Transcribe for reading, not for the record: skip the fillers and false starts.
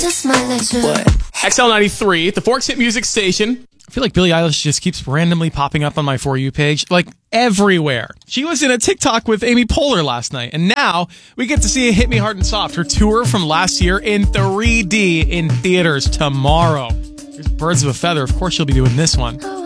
Just my leisure. What? XL93, the Forks Hit Music Station. I feel like Billie Eilish just keeps randomly popping up on my For You page, like everywhere. She was in a TikTok with Amy Poehler last night, and now we get to see Hit Me Hard and Soft, her tour from last year in 3D in theaters tomorrow. Here's Birds of a Feather. Of course, she'll be doing this one.